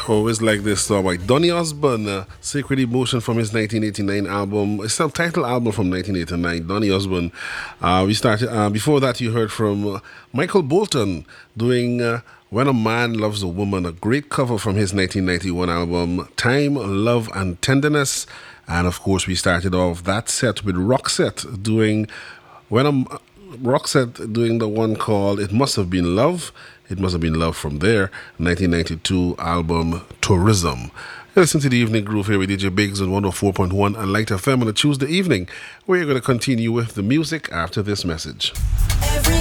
Always like this song by Donny Osborne, Sacred Emotion from his 1989 album, a self-titled album from 1989, Donny Osborne. We started, before that you heard from Michael Bolton doing When a Man Loves a Woman, a great cover from his 1991 album, Time, Love and Tenderness. And of course we started off that set with Roxette doing Roxette doing the one called It Must Have Been Love. It Must Have Been Love from their 1992 album Tourism. You listen to the Evening Groove here with DJ Biggs on 104.1 and Light FM on a Tuesday evening. We're going to continue with the music after this message. Every